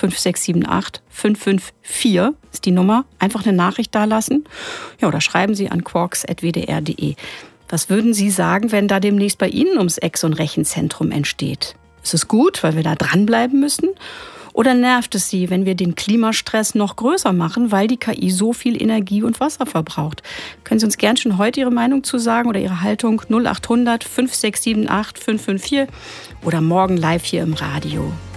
5678 554 ist die Nummer. Einfach eine Nachricht dalassen. Ja, oder schreiben Sie an quarks@wdr.de. Was würden Sie sagen, wenn da demnächst bei Ihnen ums Eck so ein Rechenzentrum entsteht? Ist es gut, weil wir da dranbleiben müssen? Oder nervt es Sie, wenn wir den Klimastress noch größer machen, weil die KI so viel Energie und Wasser verbraucht? Können Sie uns gern schon heute Ihre Meinung zu sagen oder Ihre Haltung 0800 5678 554 oder morgen live hier im Radio.